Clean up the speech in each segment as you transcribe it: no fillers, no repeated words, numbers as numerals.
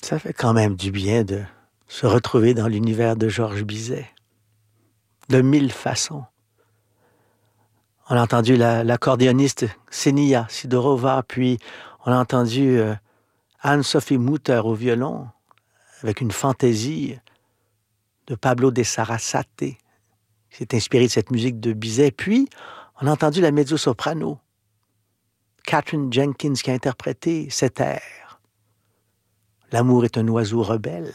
Ça fait quand même du bien de se retrouver dans l'univers de Georges Bizet. De mille façons. On a entendu l'accordéoniste Ksenia Sidorova, puis on a entendu Anne-Sophie Mutter au violon, avec une fantaisie de Pablo de Sarasate, qui s'est inspiré de cette musique de Bizet. Puis, on a entendu la mezzo-soprano, Katherine Jenkins, qui a interprété cet air. L'amour est un oiseau rebelle.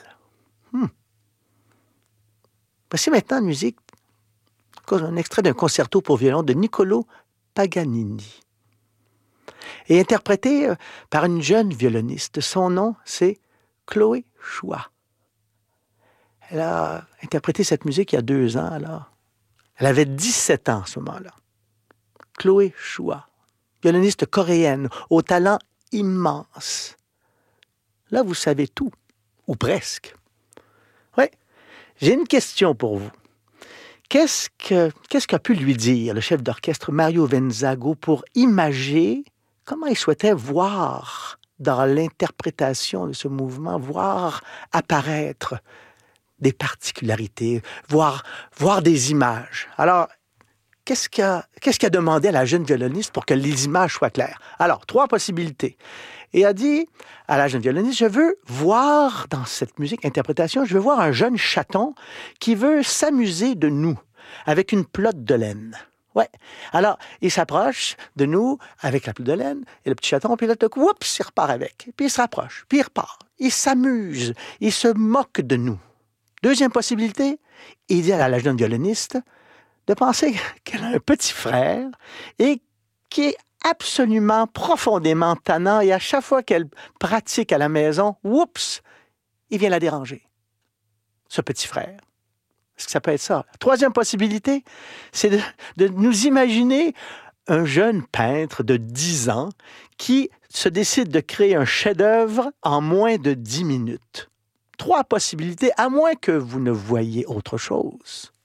Voici maintenant une musique, un extrait d'un concerto pour violon de Niccolò Paganini. Et interprété par une jeune violoniste. Son nom, c'est Chloé Chua. Elle a interprété cette musique il y a 2 ans, alors. Elle avait 17 ans à ce moment-là. Chloé Chua, violoniste coréenne, au talent immense. Là, vous savez tout, ou presque. Oui, j'ai une question pour vous. Qu'est-ce qu'a pu lui dire le chef d'orchestre Mario Venzago pour imager comment il souhaitait voir dans l'interprétation de ce mouvement, voir apparaître des particularités, voir des images. Alors, qu'est-ce qu'a demandé à la jeune violoniste pour que les images soient claires? Alors, 3 possibilités. Et a dit à la jeune violoniste, je veux voir dans cette musique, interprétation, je veux voir un jeune chaton qui veut s'amuser de nous avec une pelote de laine. Ouais. Alors, il s'approche de nous avec la pelote de laine et le petit chaton, puis là, tout coup, oups, il repart avec. Puis il se rapproche, puis il repart. Il s'amuse, il se moque de nous. 2e possibilité, il dit à la jeune violoniste de penser qu'elle a un petit frère et qui est absolument, profondément tannant et à chaque fois qu'elle pratique à la maison, oups, il vient la déranger. Ce petit frère. Est-ce que ça peut être ça? La 3e possibilité, c'est de nous imaginer un jeune peintre de 10 ans qui se décide de créer un chef-d'œuvre en moins de 10 minutes. 3 possibilités, à moins que vous ne voyiez autre chose.